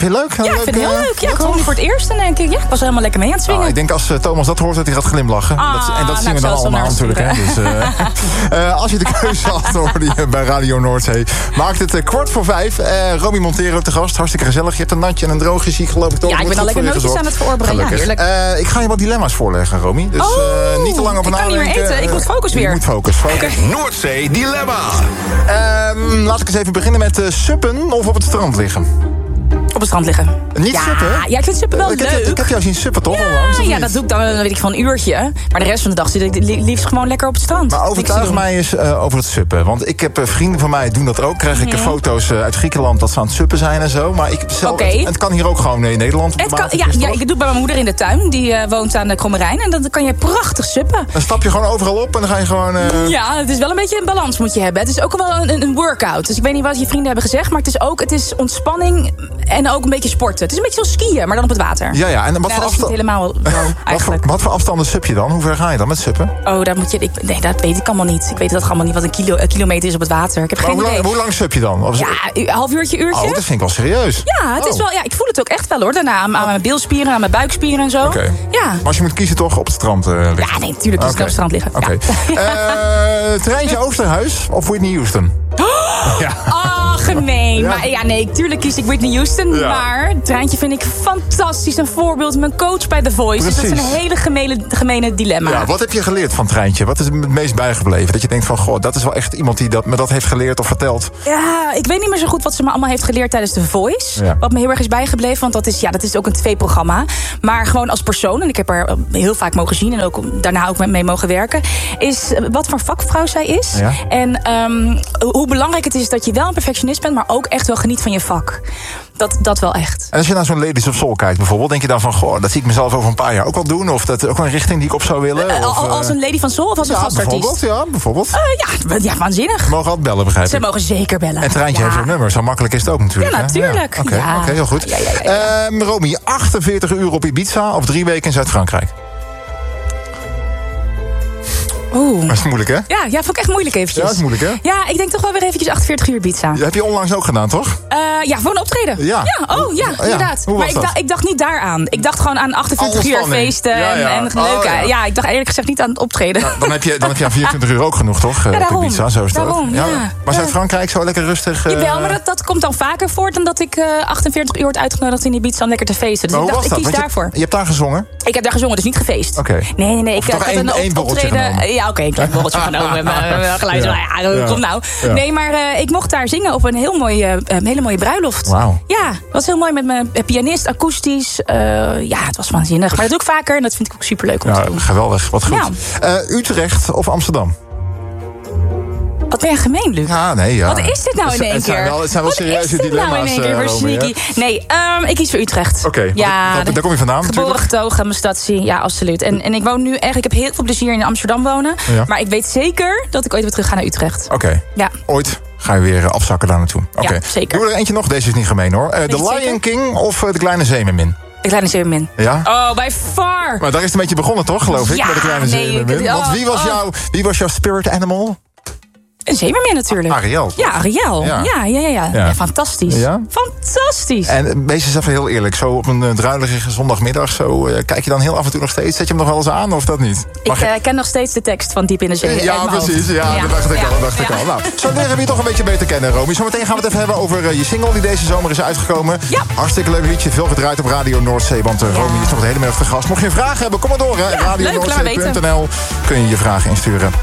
Vind je leuk? Ja, ik vind het heel leuk. Ja, gewoon voor het eerst, denk ik. Ja, ik was er helemaal lekker mee aan het swingen. Ik denk als Thomas dat hoort, dat hij gaat glimlachen. En dat zien we dan allemaal natuurlijk. Hè? Dus, als je de keuze had, hoorde je bij Radio Noordzee. Maakt het 4:15. Romy Montero te gast. Hartstikke gezellig. Je hebt een natje en een droogje, zie ik geloof ik toch. Ja, ik ben al lekker nootjes aan het voorbereiden. Ja, heerlijk. Ik ga je wat dilemma's voorleggen, Romy. Dus niet te lang over nadenken. Ik kan niet meer eten. Ik moet focus weer. Je moet focus. Noordzee Dilemma. Laat ik eens even beginnen met suppen of op het strand liggen. Op het strand liggen. Niet suppen? Ja, ik vind suppen wel leuk. Ik heb jou zien suppen, toch? Ja, dat doe ik dan, weet ik, van een uurtje. Maar de rest van de dag zit ik liefst gewoon lekker op het strand. Maar overtuig mij eens over het suppen. Want ik heb vrienden van mij doen dat ook. Krijg ik foto's uit Griekenland dat ze aan het suppen zijn en zo. Maar het kan hier ook gewoon in Nederland. Ik doe het bij mijn moeder in de tuin. Die woont aan de Kromme Rijn. En dan kan je prachtig suppen. Dan stap je gewoon overal op en dan ga je gewoon... Ja, het is wel een beetje een balans moet je hebben. Het is ook wel een workout. Dus ik weet niet wat je vrienden hebben gezegd. Maar het is ontspanning en ook een beetje sporten. Het is een beetje zoals skiën, maar dan op het water. Ja. En wat voor dat is niet helemaal eigenlijk. Wat voor afstanden sup je dan? Hoe ver ga je dan met suppen? Oh, dat weet ik allemaal niet. Ik weet dat allemaal niet wat een kilometer is op het water. Ik heb geen idee. Hoe lang sup je dan? Ja, half uurtje. Oh, dat vind ik wel serieus. Ja, het is wel, ik voel het ook echt wel hoor. Daarna aan mijn bilspieren, aan mijn buikspieren en zo. Okay. Ja. Maar als je moet kiezen toch op het strand liggen? Ja, nee, natuurlijk kies ik op het strand liggen. Oké. Treintje Oosterhuis of Whitney Houston? Gemeen. Ja. Maar tuurlijk kies ik Whitney Houston. Ja. Maar Treintje vind ik fantastisch. Een voorbeeld. Mijn coach bij The Voice. Dus dat is een hele gemene dilemma. Ja, wat heb je geleerd van Treintje? Wat is het meest bijgebleven? Dat je denkt van, goh, dat is wel echt iemand die me dat heeft geleerd of verteld. Ja, ik weet niet meer zo goed wat ze me allemaal heeft geleerd tijdens The Voice. Ja. Wat me heel erg is bijgebleven. Want dat is ook een tv-programma. Maar gewoon als persoon, en ik heb haar heel vaak mogen zien en ook daarna ook mee mogen werken, is wat voor vakvrouw zij is. Ja. En hoe belangrijk het is dat je wel een perfectionist bent, maar ook echt wel geniet van je vak. Dat wel echt. En als je naar zo'n Ladies of Soul kijkt bijvoorbeeld, denk je dan van, goh, dat zie ik mezelf over een paar jaar ook wel doen? Of dat ook een richting die ik op zou willen? Als een Lady van Soul of als een gastartiest? Bijvoorbeeld. Ja, waanzinnig. Ze mogen altijd bellen, begrijp ik. Ze mogen zeker bellen. En Treintje heeft zo'n nummer, zo makkelijk is het ook natuurlijk. Ja, natuurlijk. Oké, heel goed. Ja. Romy, 48 uur op Ibiza of 3 weken in Zuid-Frankrijk? Oeh. Dat is moeilijk, hè? Ja, vond ik echt moeilijk eventjes. Ja, dat is moeilijk, hè? Ja, ik denk toch wel weer eventjes 48 uur Ibiza. Dat heb je onlangs ook gedaan, toch? Ja, gewoon optreden. Ja. Inderdaad. Hoe was maar ik dacht niet daaraan. Ik dacht gewoon aan 48 uur feesten en leuk. Ja, ik dacht eerlijk gezegd niet aan het optreden. Ja, dan heb je aan 24 uur ook genoeg, toch? Daarom. Ibiza, zo is het ook. Ja. Maar Zuid-Frankrijk zo lekker rustig? Jawel, maar dat komt dan vaker voor dan dat ik 48 uur word uitgenodigd in Ibiza om lekker te feesten. Dus ik kies daarvoor. Je hebt daar gezongen? Ik heb daar gezongen, dus niet gefeest. Oké. Nee. Ik had een borreltje genomen. Ja, oké, een klein borreltje genomen. Geluid. Kom nou. Ja. Nee, maar ik mocht daar zingen op een hele mooie bruiloft. Wauw. Ja, het was heel mooi met mijn pianist, akoestisch. Het was waanzinnig. Maar dat doe ik vaker en dat vind ik ook superleuk om te doen. Geweldig, wat goed. Ja. Utrecht of Amsterdam? Wat ben je gemeen, Luc? Ja, nee, ja. Wat is dit nou in één keer? Het zijn wel serieuze dilemma's. Wat is dit nou in één keer voor sneaky? Nee, ik kies voor Utrecht. Oké, ja, daar kom je vandaan geboren, getogen, mijn stad zien. Ja, absoluut. En ik woon nu echt, ik heb heel veel plezier in Amsterdam wonen. Ja. Maar ik weet zeker dat ik ooit weer terug ga naar Utrecht. Oké. Ja. Ooit ga je weer afzakken daar naartoe. Ja, zeker. Doe er eentje nog, deze is niet gemeen hoor. The Lion King of De Kleine Zeemermin? De Kleine Zeemermin. Ja? Oh, by far. Maar daar is het een beetje begonnen toch, geloof ik? Bij De Kleine Zeemermin. Want wie was jouw spirit animal? Een zeemermin natuurlijk. Ariel. Ja, Ariel. Ja, fantastisch. Ja? Fantastisch. En wees eens even heel eerlijk. Zo op een druilige zondagmiddag. Zo, kijk je dan heel af en toe nog steeds. Zet je hem nog wel eens aan of dat niet? Ik ken nog steeds de tekst van Diep in de Zee. Ja, precies. Ja, dat dacht ik al. Nou, zo leren we je toch een beetje beter kennen, Romy. Zometeen gaan we het even hebben over je single die deze zomer is uitgekomen. Ja. Hartstikke leuk liedje. Veel gedraaid op Radio Noordzee. Want Romy is nog de hele middag te gast. Mocht je een vraag hebben, kom maar door. Hè. Radio Noordzee.nl kun je je vragen insturen.